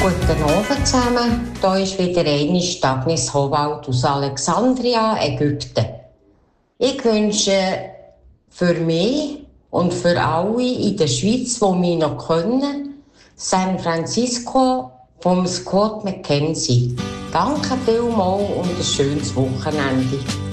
Guten Abend zusammen. Hier ist wieder eine Agnes Howald aus Alexandria, Ägypten. Ich wünsche für mich und für alle in der Schweiz, die mich noch kennen, San Francisco vom Scott McKenzie. Danke vielmals und ein schönes Wochenende.